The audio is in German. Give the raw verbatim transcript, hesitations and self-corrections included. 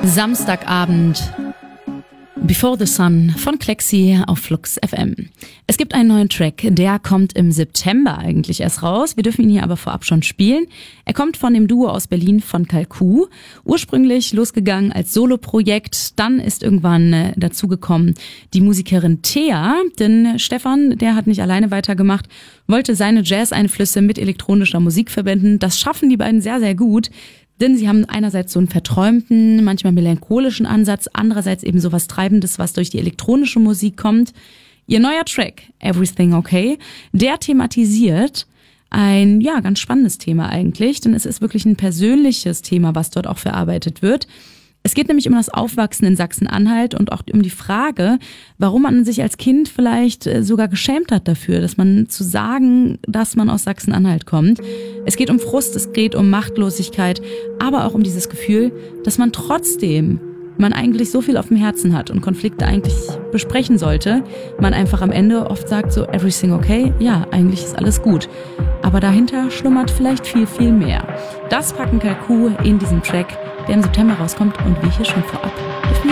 Samstagabend. Before the Sun von Klexi auf Flux F M. Es gibt einen neuen Track, der kommt im September eigentlich erst raus. Wir dürfen ihn hier aber vorab schon spielen. Er kommt von dem Duo aus Berlin von Kalku. Ursprünglich losgegangen als Soloprojekt, dann ist irgendwann äh, dazugekommen die Musikerin Thea, denn Stefan, der hat nicht alleine weitergemacht, wollte seine Jazz-Einflüsse mit elektronischer Musik verbinden. Das schaffen die beiden sehr, sehr gut. Denn sie haben einerseits so einen verträumten, manchmal melancholischen Ansatz, andererseits eben so was Treibendes, was durch die elektronische Musik kommt. Ihr neuer Track, Everything Okay, der thematisiert ein, ja, ganz spannendes Thema eigentlich, denn es ist wirklich ein persönliches Thema, was dort auch verarbeitet wird. Es geht nämlich um das Aufwachsen in Sachsen-Anhalt und auch um die Frage, warum man sich als Kind vielleicht sogar geschämt hat dafür, dass man zu sagen, dass man aus Sachsen-Anhalt kommt. Es geht um Frust, es geht um Machtlosigkeit, aber auch um dieses Gefühl, dass man trotzdem, man eigentlich so viel auf dem Herzen hat und Konflikte eigentlich besprechen sollte, man einfach am Ende oft sagt so, everything okay, ja, eigentlich ist alles gut. Aber dahinter schlummert vielleicht viel, viel mehr. Das packen Kalku in diesen Track, der im September rauskommt und wir hier schon vorab definieren.